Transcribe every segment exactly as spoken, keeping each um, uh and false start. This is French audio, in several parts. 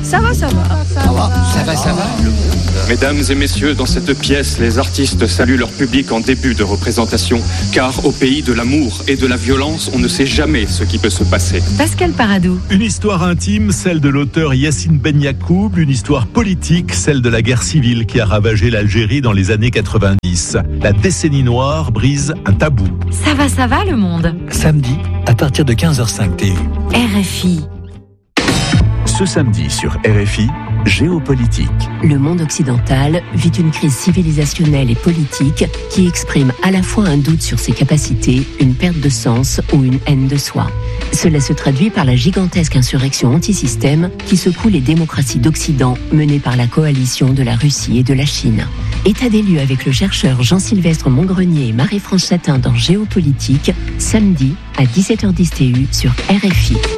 Ça va, ça va. Ça va, ça va, ça va. Mesdames et messieurs, dans cette pièce, les artistes saluent leur public en début de représentation, car au pays de l'amour et de la violence, on ne sait jamais ce qui peut se passer. Pascal Paradou. Une histoire intime, celle de l'auteur Yassine Ben Yacoub, une histoire politique, celle de la guerre civile qui a ravagé l'Algérie dans les années quatre-vingt-dix. La décennie noire brise un tabou. Ça va, ça va le monde. Samedi, à partir de quinze heures cinq T U. R F I. Ce samedi sur R F I, géopolitique. Le monde occidental vit une crise civilisationnelle et politique qui exprime à la fois un doute sur ses capacités, une perte de sens ou une haine de soi. Cela se traduit par la gigantesque insurrection anti-système qui secoue les démocraties d'Occident menées par la coalition de la Russie et de la Chine. État des lieux avec le chercheur Jean-Sylvestre Montgrenier et Marie-France Chatin dans Géopolitique, samedi à dix-sept heures dix T U sur R F I.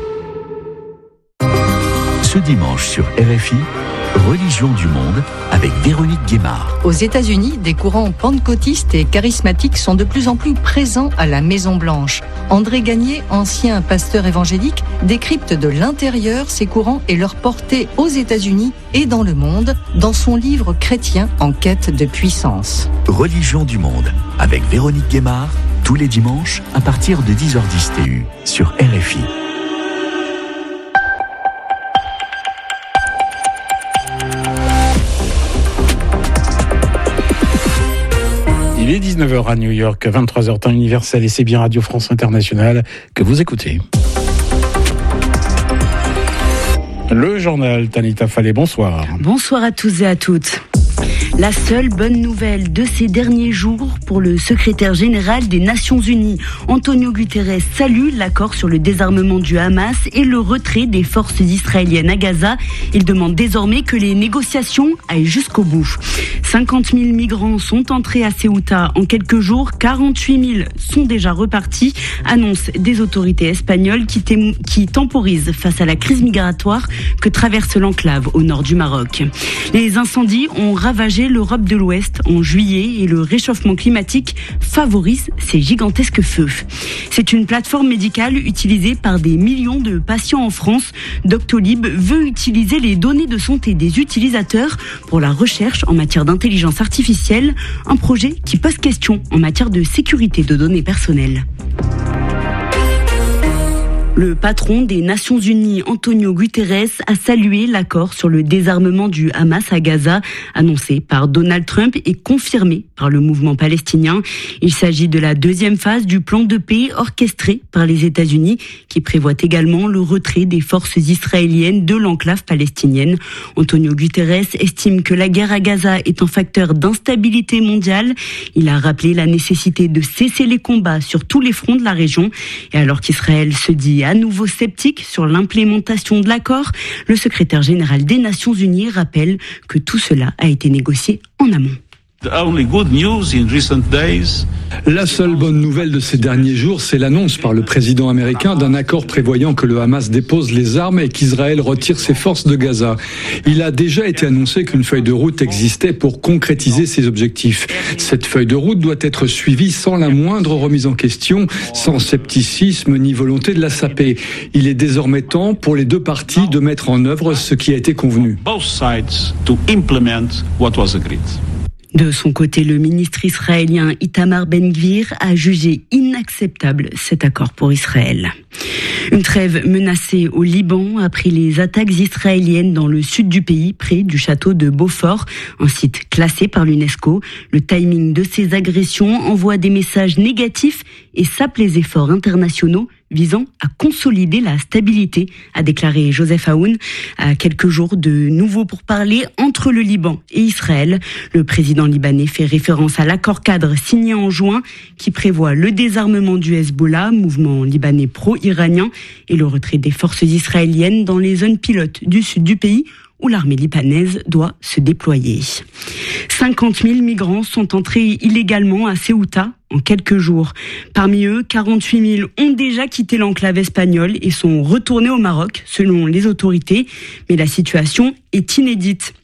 Ce dimanche sur R F I, Religion du monde avec Véronique Guémard. Aux États-Unis, des courants pentecôtistes et charismatiques sont de plus en plus présents à la Maison-Blanche. André Gagné, ancien pasteur évangélique, décrypte de l'intérieur ces courants et leur portée aux États-Unis et dans le monde dans son livre Chrétien en quête de puissance. Religion du monde avec Véronique Guémard, tous les dimanches à partir de dix heures dix T U sur R F I. Il est dix-neuf heures à New York, vingt-trois heures temps universel et c'est bien Radio France Internationale que vous écoutez. Le journal Tanita Fallet, bonsoir. Bonsoir à tous et à toutes. La seule bonne nouvelle de ces derniers jours pour le secrétaire général des Nations Unies. Antonio Guterres salue l'accord sur le désarmement du Hamas et le retrait des forces israéliennes à Gaza. Il demande désormais que les négociations aillent jusqu'au bout. cinquante mille migrants sont entrés à Ceuta en quelques jours. quarante-huit mille sont déjà repartis, annonce des autorités espagnoles qui, témo- qui temporisent face à la crise migratoire que traverse l'enclave au nord du Maroc. Les incendies ont ravagé l'Europe de l'Ouest en juillet et le réchauffement climatique favorise ces gigantesques feux. C'est une plateforme médicale utilisée par des millions de patients en France. Doctolib veut utiliser les données de santé des utilisateurs pour la recherche en matière d'intelligence artificielle, un projet qui pose question en matière de sécurité de données personnelles. Le patron des Nations Unies, Antonio Guterres, a salué l'accord sur le désarmement du Hamas à Gaza, annoncé par Donald Trump et confirmé par le mouvement palestinien. Il s'agit de la deuxième phase du plan de paix orchestré par les États-Unis, qui prévoit également le retrait des forces israéliennes de l'enclave palestinienne. Antonio Guterres estime que la guerre à Gaza est un facteur d'instabilité mondiale. Il a rappelé la nécessité de cesser les combats sur tous les fronts de la région. Et alors qu'Israël se dit à nouveau sceptique sur l'implémentation de l'accord, le secrétaire général des Nations Unies rappelle que tout cela a été négocié en amont. La seule bonne nouvelle de ces derniers jours, c'est l'annonce par le président américain d'un accord prévoyant que le Hamas dépose les armes et qu'Israël retire ses forces de Gaza. Il a déjà été annoncé qu'une feuille de route existait pour concrétiser ces objectifs. Cette feuille de route doit être suivie sans la moindre remise en question, sans scepticisme ni volonté de la saper. Il est désormais temps pour les deux parties de mettre en œuvre ce qui a été convenu. De son côté, le ministre israélien Itamar Ben-Gvir a jugé inacceptable cet accord pour Israël. Une trêve menacée au Liban après les attaques israéliennes dans le sud du pays, près du château de Beaufort, un site classé par l'UNESCO. Le timing de ces agressions envoie des messages négatifs et sape les efforts internationaux visant à consolider la stabilité, a déclaré Joseph Aoun, à quelques jours de nouveaux pourparlers entre le Liban et Israël. Le président libanais fait référence à l'accord cadre signé en juin qui prévoit le désarmement du Hezbollah, mouvement libanais pro-iranien, et le retrait des forces israéliennes dans les zones pilotes du sud du pays où l'armée libanaise doit se déployer. cinquante mille migrants sont entrés illégalement à Ceuta en quelques jours. Parmi eux, quarante-huit mille ont déjà quitté l'enclave espagnole et sont retournés au Maroc, selon les autorités. Mais la situation est inédite.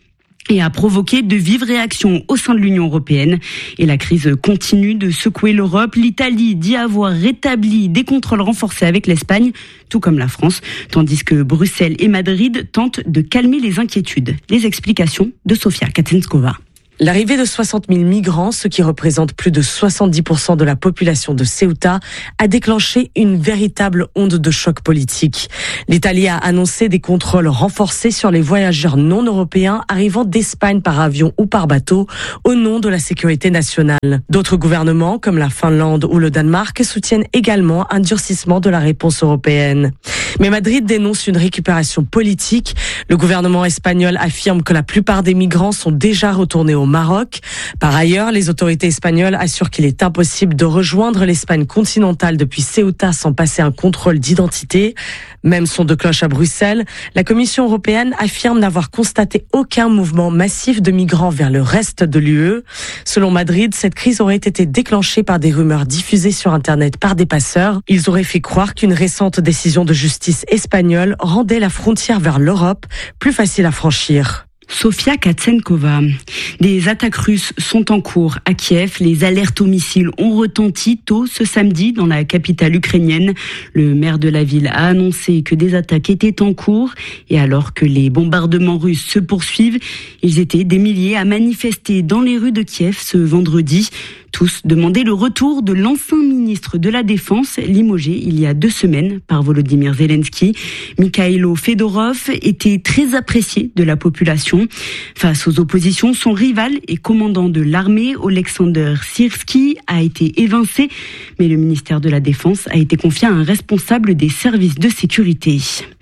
et a provoqué de vives réactions au sein de l'Union européenne. Et la crise continue de secouer l'Europe. L'Italie dit avoir rétabli des contrôles renforcés avec l'Espagne, tout comme la France, tandis que Bruxelles et Madrid tentent de calmer les inquiétudes. Les explications de Sofia Katenskova. L'arrivée de soixante mille migrants, ce qui représente plus de soixante-dix pour cent de la population de Ceuta, a déclenché une véritable onde de choc politique. L'Italie a annoncé des contrôles renforcés sur les voyageurs non européens arrivant d'Espagne par avion ou par bateau au nom de la sécurité nationale. D'autres gouvernements, comme la Finlande ou le Danemark, soutiennent également un durcissement de la réponse européenne. Mais Madrid dénonce une récupération politique. Le gouvernement espagnol affirme que la plupart des migrants sont déjà retournés au Maroc. Par ailleurs, les autorités espagnoles assurent qu'il est impossible de rejoindre l'Espagne continentale depuis Ceuta sans passer un contrôle d'identité. Même son de cloche à Bruxelles, la Commission européenne affirme n'avoir constaté aucun mouvement massif de migrants vers le reste de l'U E. Selon Madrid, cette crise aurait été déclenchée par des rumeurs diffusées sur Internet par des passeurs. Ils auraient fait croire qu'une récente décision de justice espagnole rendait la frontière vers l'Europe plus facile à franchir. Sofia Katsenkova. Des attaques russes sont en cours à Kiev. Les alertes aux missiles ont retenti tôt ce samedi dans la capitale ukrainienne. Le maire de la ville a annoncé que des attaques étaient en cours. Et alors que les bombardements russes se poursuivent, ils étaient des milliers à manifester dans les rues de Kiev ce vendredi. Tous demandaient le retour de l'ancien ministre de la Défense, limogé il y a deux semaines par Volodymyr Zelensky. Mikhailo Fedorov était très apprécié de la population. Face aux oppositions, son rival et commandant de l'armée, Oleksandr Syrski, a été évincé. Mais le ministère de la Défense a été confié à un responsable des services de sécurité.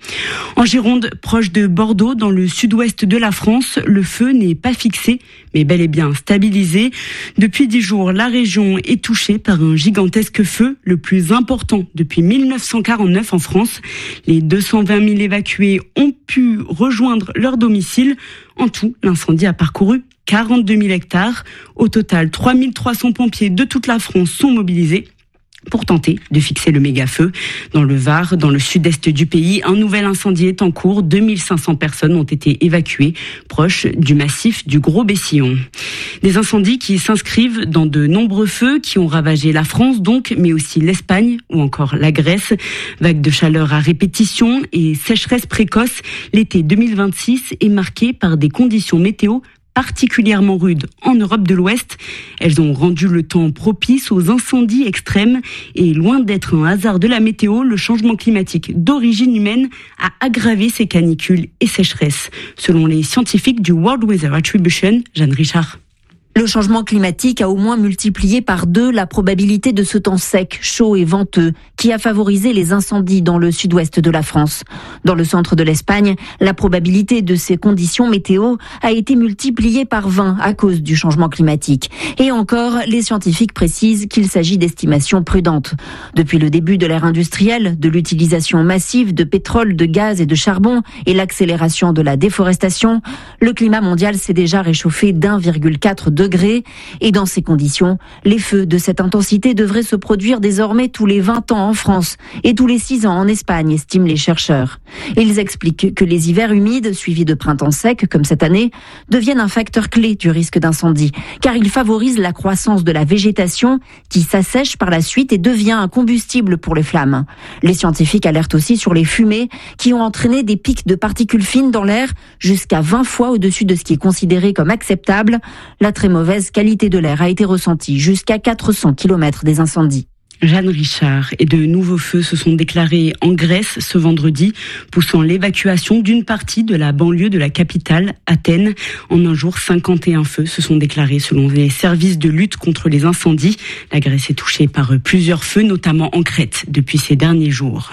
En Gironde, proche de Bordeaux, dans le sud-ouest de la France, le feu n'est pas fixé, mais bel et bien stabilisé. Depuis dix jours, la région est touchée par un gigantesque feu, le plus important depuis mille neuf cent quarante-neuf en France. Les deux cent vingt mille évacués ont pu rejoindre leur domicile. En tout, l'incendie a parcouru quarante-deux mille hectares. Au total, trois mille trois cents pompiers de toute la France sont mobilisés pour tenter de fixer le méga-feu. Dans le Var, dans le sud-est du pays, un nouvel incendie est en cours. deux mille cinq cents personnes ont été évacuées, proches du massif du Gros-Bessillon. Des incendies qui s'inscrivent dans de nombreux feux qui ont ravagé la France donc, mais aussi l'Espagne ou encore la Grèce. Vagues de chaleur à répétition et sécheresse précoce. L'été deux mille vingt-six est marqué par des conditions météo particulièrement rudes en Europe de l'Ouest. Elles ont rendu le temps propice aux incendies extrêmes et loin d'être un hasard de la météo, le changement climatique d'origine humaine a aggravé ces canicules et sécheresses. Selon les scientifiques du World Weather Attribution, Jeanne Richard. Le changement climatique a au moins multiplié par deux la probabilité de ce temps sec, chaud et venteux qui a favorisé les incendies dans le sud-ouest de la France. Dans le centre de l'Espagne, la probabilité de ces conditions météo a été multipliée par vingt à cause du changement climatique. Et encore, les scientifiques précisent qu'il s'agit d'estimations prudentes. Depuis le début de l'ère industrielle, de l'utilisation massive de pétrole, de gaz et de charbon et l'accélération de la déforestation, le climat mondial s'est déjà réchauffé d'un virgule quatre degré. Et dans ces conditions, les feux de cette intensité devraient se produire désormais tous les vingt ans en France et tous les six ans en Espagne, estiment les chercheurs. Ils expliquent que les hivers humides, suivis de printemps secs, comme cette année, deviennent un facteur clé du risque d'incendie, car ils favorisent la croissance de la végétation qui s'assèche par la suite et devient un combustible pour les flammes. Les scientifiques alertent aussi sur les fumées qui ont entraîné des pics de particules fines dans l'air jusqu'à vingt fois au-dessus de ce qui est considéré comme acceptable. La très mauvaise qualité de l'air a été ressentie jusqu'à quatre cents kilomètres des incendies. Jeanne Richard. Et de nouveaux feux se sont déclarés en Grèce ce vendredi, poussant l'évacuation d'une partie de la banlieue de la capitale, Athènes. En un jour, cinquante et un feux se sont déclarés selon les services de lutte contre les incendies. La Grèce est touchée par plusieurs feux, notamment en Crète, depuis ces derniers jours.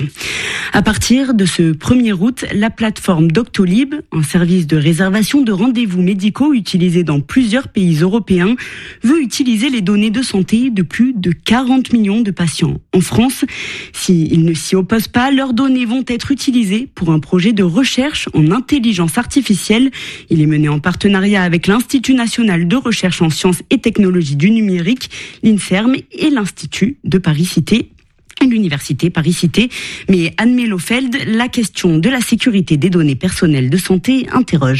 À partir de ce premier août, la plateforme Doctolib, un service de réservation de rendez-vous médicaux utilisé dans plusieurs pays européens, veut utiliser les données de santé de plus de quarante millions de patients en France. S'ils ne s'y opposent pas, leurs données vont être utilisées pour un projet de recherche en intelligence artificielle. Il est mené en partenariat avec l'Institut national de recherche en sciences et technologies du numérique, l'INSERM et l'Institut de Paris-Cité. L'université Paris-Cité. Mais Anne Mellofeld, la question de la sécurité des données personnelles de santé interroge.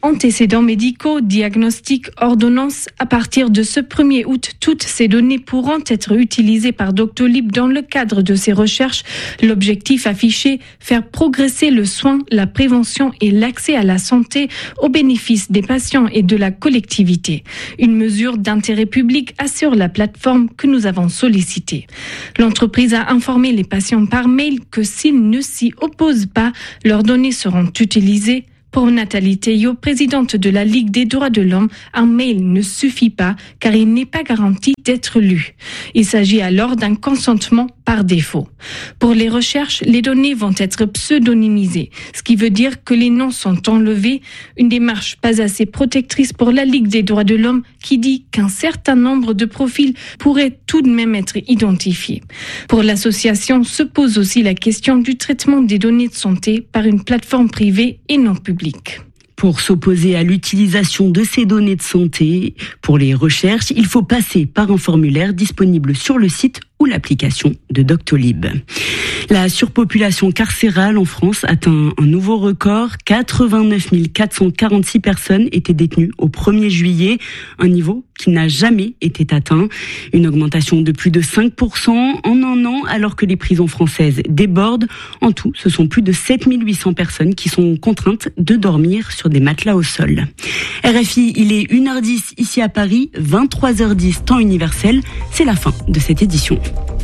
Antécédents médicaux, diagnostics, ordonnances. À partir de ce premier août, toutes ces données pourront être utilisées par Doctolib dans le cadre de ses recherches. L'objectif affiché, faire progresser le soin, la prévention et l'accès à la santé au bénéfice des patients et de la collectivité. Une mesure d'intérêt public, assure la plateforme que nous avons sollicitée. L'entreprise a informé les patients par mail que s'ils ne s'y opposent pas, leurs données seront utilisées. Pour Nathalie Théiot, présidente de la Ligue des droits de l'homme, un mail ne suffit pas car il n'est pas garanti d'être lu. Il s'agit alors d'un consentement par défaut. Pour les recherches, les données vont être pseudonymisées, ce qui veut dire que les noms sont enlevés, une démarche pas assez protectrice pour la Ligue des droits de l'homme qui dit qu'un certain nombre de profils pourraient tout de même être identifiés. Pour l'association, se pose aussi la question du traitement des données de santé par une plateforme privée et non publique. Pour s'opposer à l'utilisation de ces données de santé pour les recherches, il faut passer par un formulaire disponible sur le site ou l'application de Doctolib. La surpopulation carcérale en France atteint un nouveau record. quatre-vingt-neuf mille quatre cent quarante-six personnes étaient détenues au premier juillet, un niveau qui n'a jamais été atteint. Une augmentation de plus de cinq pour cent en un an, alors que les prisons françaises débordent. En tout, ce sont plus de sept mille huit cents personnes qui sont contraintes de dormir sur des matelas au sol. R F I, il est une heure dix ici à Paris, vingt-trois heures dix temps universel. C'est la fin de cette édition.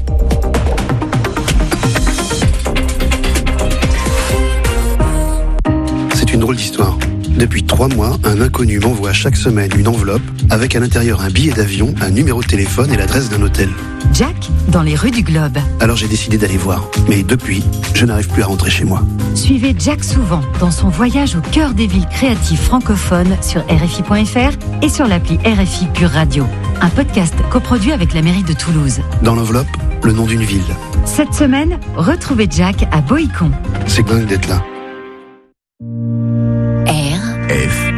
C'est une drôle d'histoire. Depuis trois mois, un inconnu m'envoie chaque semaine une enveloppe avec à l'intérieur un billet d'avion, un numéro de téléphone et l'adresse d'un hôtel. Jack, dans les rues du Globe. Alors j'ai décidé d'aller voir. Mais depuis, je n'arrive plus à rentrer chez moi. Suivez Jack souvent dans son voyage au cœur des villes créatives francophones sur R F I point F R et sur l'appli R F I Pure Radio. Un podcast coproduit avec la mairie de Toulouse. Dans l'enveloppe, le nom d'une ville. Cette semaine, retrouvez Jack à Boïcon. C'est dingue d'être là. R F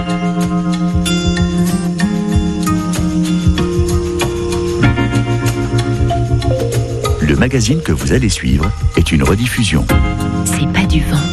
I. Le magazine que vous allez suivre est une rediffusion. C'est pas du vent.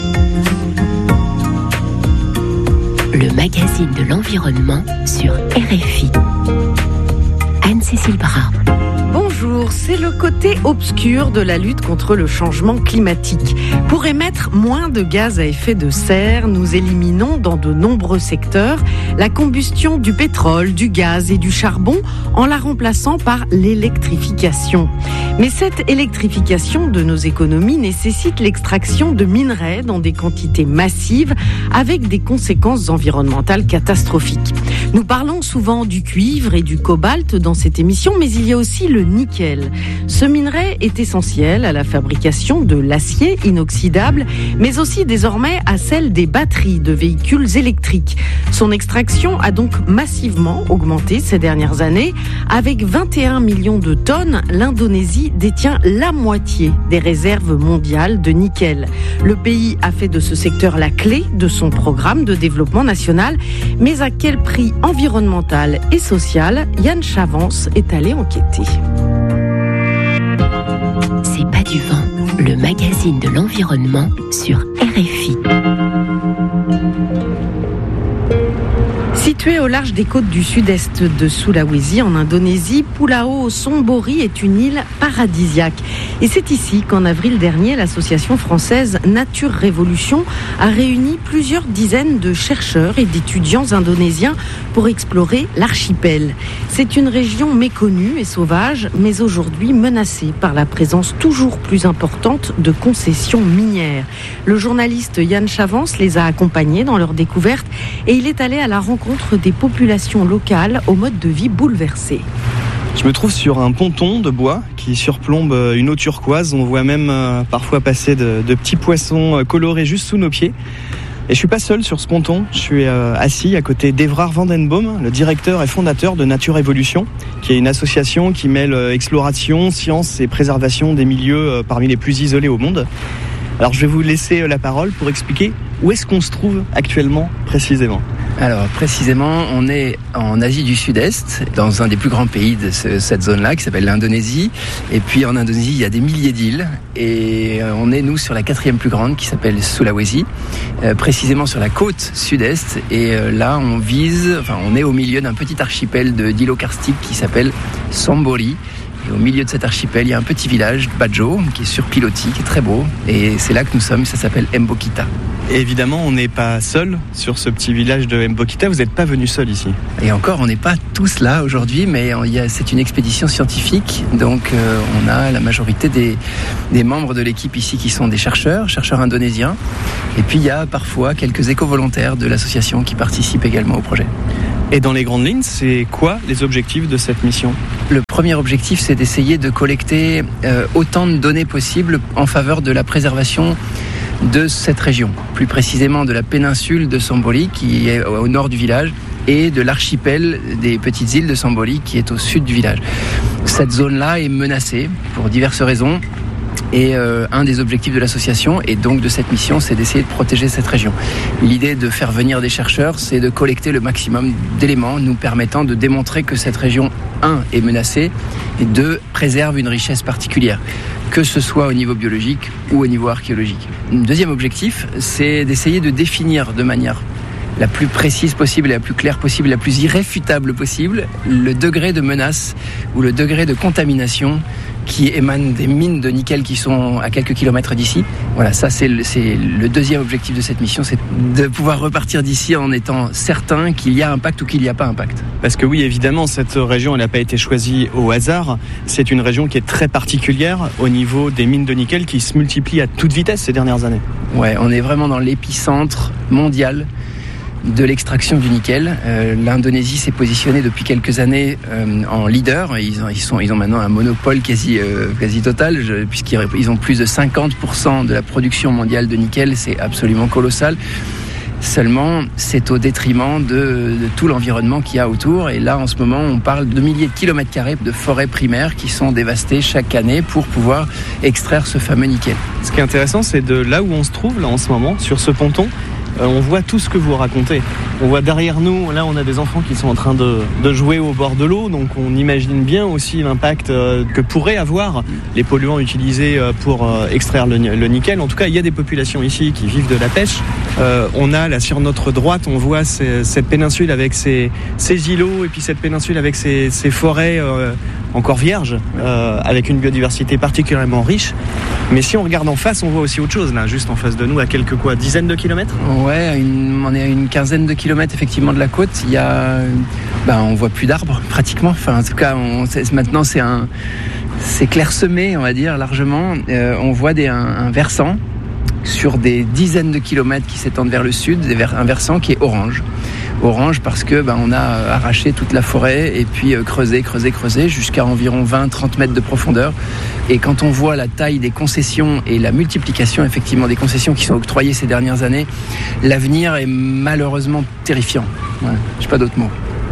Le magazine de l'environnement sur R F I. Anne-Cécile Bras. Bonjour, c'est le côté obscur de la lutte contre le changement climatique. Pour émettre moins de gaz à effet de serre, nous éliminons dans de nombreux secteurs la combustion du pétrole, du gaz et du charbon en la remplaçant par l'électrification. Mais cette électrification de nos économies nécessite l'extraction de minerais dans des quantités massives avec des conséquences environnementales catastrophiques. Nous parlons souvent du cuivre et du cobalt dans cette émission, mais il y a aussi le nickel. Ce minerai est essentiel à la fabrication de l'acier inoxydable, mais aussi désormais à celle des batteries de véhicules électriques. Son extraction a donc massivement augmenté ces dernières années. Avec vingt et un millions de tonnes, l'Indonésie détient la moitié des réserves mondiales de nickel. Le pays a fait de ce secteur la clé de son programme de développement national. Mais à quel prix environnemental et social? Yann Chavance est allé enquêter. C'est pas du vent, le magazine de l'environnement sur R F I. Située au large des côtes du sud-est de Sulawesi, en Indonésie, Pulau Sombori est une île paradisiaque. Et c'est ici qu'en avril dernier, l'association française Nature Révolution a réuni plusieurs dizaines de chercheurs et d'étudiants indonésiens pour explorer l'archipel. C'est une région méconnue et sauvage, mais aujourd'hui menacée par la présence toujours plus importante de concessions minières. Le journaliste Yann Chavance les a accompagnés dans leur découverte et il est allé à la rencontre des populations locales au mode de vie bouleversé. Je me trouve sur un ponton de bois qui surplombe une eau turquoise. On voit même euh, parfois passer de, de petits poissons colorés juste sous nos pieds. Et je suis pas seul sur ce ponton. Je suis euh, assis à côté d'Evrard Vandenboom, le directeur et fondateur de Nature Évolution, qui est une association qui mêle euh, exploration, science et préservation des milieux euh, parmi les plus isolés au monde. Alors je vais vous laisser euh, la parole pour expliquer où est-ce qu'on se trouve actuellement précisément. Alors précisément, on est en Asie du Sud-Est, dans un des plus grands pays de ce, cette zone-là, qui s'appelle l'Indonésie. Et puis en Indonésie, il y a des milliers d'îles. Et on est, nous, sur la quatrième plus grande, qui s'appelle Sulawesi, euh, précisément sur la côte sud-est. Et euh, là, on vise, enfin, on est au milieu d'un petit archipel de, d'îlots karstiques qui s'appelle Sambori. Et au milieu de cet archipel, il y a un petit village, Bajo, qui est sur pilotis, qui est très beau. Et c'est là que nous sommes, ça s'appelle Mbokita. Et évidemment, on n'est pas seul sur ce petit village de Mbokita. Vous n'êtes pas venu seul ici. Et encore, on n'est pas tous là aujourd'hui, mais il y a, c'est une expédition scientifique. Donc, euh, on a la majorité des, des membres de l'équipe ici qui sont des chercheurs, chercheurs indonésiens. Et puis, il y a parfois quelques éco-volontaires de l'association qui participent également au projet. Et dans les grandes lignes, c'est quoi les objectifs de cette mission ? Le premier objectif, c'est d'essayer de collecter euh, autant de données possibles en faveur de la préservation de cette région, plus précisément de la péninsule de Sambori qui est au nord du village et de l'archipel des petites îles de Sambori qui est au sud du village. Cette zone-là est menacée pour diverses raisons. Et euh, un des objectifs de l'association et donc de cette mission, c'est d'essayer de protéger cette région. L'idée de faire venir des chercheurs, c'est de collecter le maximum d'éléments nous permettant de démontrer que cette région, un, est menacée et deux, préserve une richesse particulière, que ce soit au niveau biologique ou au niveau archéologique. Le deuxième objectif, c'est d'essayer de définir de manière la plus précise possible, la plus claire possible, la plus irréfutable possible, le degré de menace ou le degré de contamination qui émane des mines de nickel qui sont à quelques kilomètres d'ici. Voilà, ça c'est le, c'est le deuxième objectif de cette mission, c'est de pouvoir repartir d'ici en étant certain qu'il y a impact ou qu'il n'y a pas impact. Parce que oui, évidemment, cette région, elle n'a pas été choisie au hasard. C'est une région qui est très particulière au niveau des mines de nickel qui se multiplient à toute vitesse ces dernières années. Ouais, on est vraiment dans l'épicentre mondial de l'extraction du nickel. Euh, L'Indonésie s'est positionnée depuis quelques années euh, en leader. Ils ont, ils, sont, ils ont maintenant un monopole quasi, euh, quasi total, je, puisqu'ils ils ont plus de cinquante pour cent de la production mondiale de nickel. C'est absolument colossal. Seulement, c'est au détriment de, de tout l'environnement qu'il y a autour. Et là, en ce moment, on parle de milliers de kilomètres carrés de forêts primaires qui sont dévastées chaque année pour pouvoir extraire ce fameux nickel. Ce qui est intéressant, c'est de là où on se trouve, là, en ce moment, sur ce ponton. Euh, on voit tout ce que vous racontez. On voit derrière nous, là on a des enfants qui sont en train de, de jouer au bord de l'eau, donc on imagine bien aussi l'impact euh, que pourraient avoir les polluants utilisés euh, pour euh, extraire le, le nickel. En tout cas, il y a des populations ici qui vivent de la pêche. Euh, on a là sur notre droite, on voit ces, cette péninsule avec ses, ses îlots et puis cette péninsule avec ses, ses forêts euh, encore vierges, euh, avec une biodiversité particulièrement riche. Mais si on regarde en face, on voit aussi autre chose là, juste en face de nous, à quelques quoi, dizaines de kilomètres. Ouais, une, on est à une quinzaine de kilomètres effectivement de la côte. Il y a, ben, on voit plus d'arbres pratiquement. Enfin, en tout cas, on, c'est, maintenant c'est un, c'est clairsemé, on va dire largement. Euh, on voit des, un, un versant sur des dizaines de kilomètres qui s'étendent vers le sud, un versant qui est orange. Orange parce que ben, on a arraché toute la forêt et puis euh, creusé, creusé, creusé jusqu'à environ vingt à trente mètres de profondeur. Et quand on voit la taille des concessions et la multiplication effectivement des concessions qui sont octroyées ces dernières années, l'avenir est malheureusement terrifiant. Ouais, je n'ai pas d'autres mots.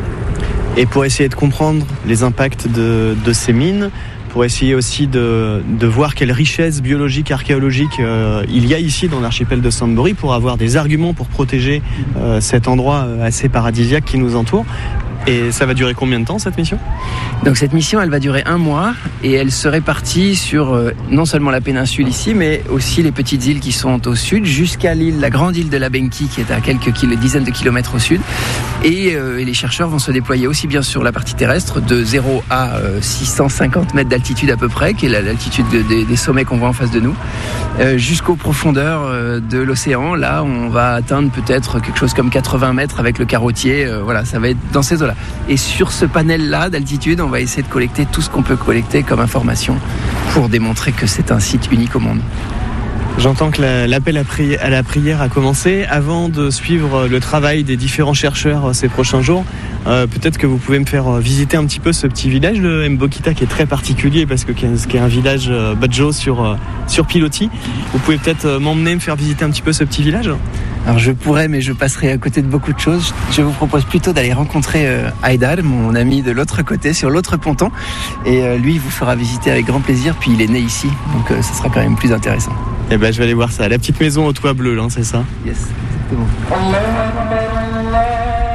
Et pour essayer de comprendre les impacts de, de ces mines, pour essayer aussi de, de voir quelle richesse biologique, archéologique euh, il y a ici dans l'archipel de Sambori, pour avoir des arguments pour protéger euh, cet endroit assez paradisiaque qui nous entoure. Et ça va durer combien de temps cette mission ? Donc cette mission, elle va durer un mois et elle se répartit sur euh, non seulement la péninsule ici, mais aussi les petites îles qui sont au sud, jusqu'à l'île, la grande île de la Benki qui est à quelques kil- dizaines de kilomètres au sud. Et, euh, et les chercheurs vont se déployer aussi bien sur la partie terrestre, de zéro à euh, six cent cinquante mètres d'altitude à peu près, qui est la, l'altitude de, de, des sommets qu'on voit en face de nous, euh, jusqu'aux profondeurs euh, de l'océan. Là, on va atteindre peut-être quelque chose comme quatre-vingts mètres avec le carottier. Euh, voilà, ça va être dans ces eaux-là. Et sur ce panel-là d'altitude, on va essayer de collecter tout ce qu'on peut collecter comme information pour démontrer que c'est un site unique au monde. J'entends que la, l'appel à, pri- à la prière a commencé. Avant de suivre le travail des différents chercheurs ces prochains jours, euh, peut-être que vous pouvez me faire visiter un petit peu ce petit village de Mbokita qui est très particulier parce que qui est un village euh, Bajo sur, euh, sur pilotis. Vous pouvez peut-être m'emmener, me faire visiter un petit peu ce petit village ? Alors je pourrais, mais je passerai à côté de beaucoup de choses. Je vous propose plutôt d'aller rencontrer euh, Haïdar, mon ami de l'autre côté, sur l'autre ponton. Et euh, lui, il vous fera visiter avec grand plaisir. Puis il est né ici, donc euh, ça sera quand même plus intéressant. Eh ben, je vais aller voir ça. La petite maison au toit bleu, là, c'est ça ? Yes, exactement.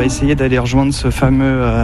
va essayer d'aller rejoindre ce fameux euh,